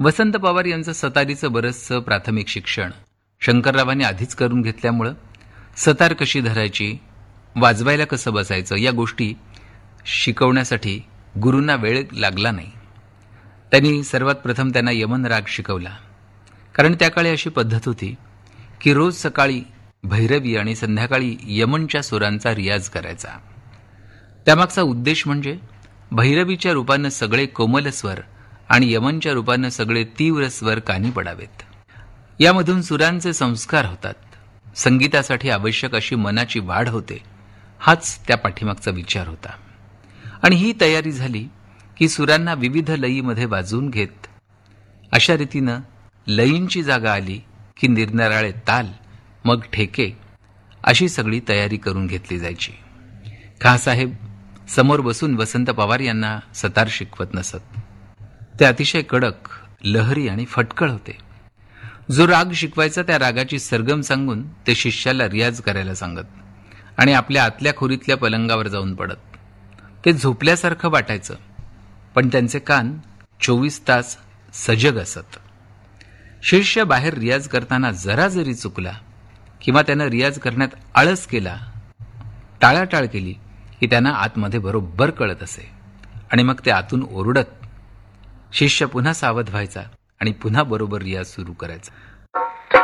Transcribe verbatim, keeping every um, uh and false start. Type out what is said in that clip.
वसंत पवार यांचं सतारीचं बरंचसं प्राथमिक शिक्षण शंकररावांनी आधीच करून घेतल्यामुळं सतार कशी धरायची, वाजवायला कसं बसायचं या गोष्टी शिकवण्यासाठी गुरूंना वेळ लागला नाही. त्यांनी सर्वात प्रथम त्यांना यमन राग शिकवला, कारण त्या काळी अशी पद्धत होती की रोज सकाळी भैरवी आणि संध्याकाळी यमनच्या सुरांचा रियाज करायचा. त्यामागचा उद्देश म्हणजे भैरवीच्या रूपानं सगळे कोमल स्वर आणि यमनच्या रूपानं सगळे तीव्र स्वर कानी पडावेत. यामधून सुरांचे संस्कार होतात, संगीतासाठी आवश्यक अशी मनाची वाढ होते. हाच त्या पाठीमागचा विचार होता. आणि ही तयारी झाली की सुरांना विविध लयीमध्ये वाजवून घेत अशा रीतीनं लयींची जागा आली की निरनिराळे ताल, मग ठेके, अशी सगळी तयारी करून घेतली जायची. खासाहेब समोर बसून वसंत पवार यांना सतार शिकवत नसत. ते अतिशय कडक, लहरी आणि फटकळ होते. जो राग शिकवायचा त्या रागाची सरगम सांगून ते शिष्याला रियाज करायला सांगत आणि आपल्या आतल्या खोरीतल्या पलंगावर जाऊन पडत. ते झोपल्यासारखं वाटायचं, पण त्यांचे कान चोवीस तास सजग असत. शिष्य बाहेर रियाज करताना जरा जरी चुकला किंवा त्यानं रियाज करण्यात आळस केला, टाळाटाळ केली की त्यांना आतमध्ये बरोबर कळत असे आणि मग ते आतून ओरडत. शिष्य पुन्हा सावध व्हायचा आणि पुन्हा बरोबर रियाज सुरू करायचा.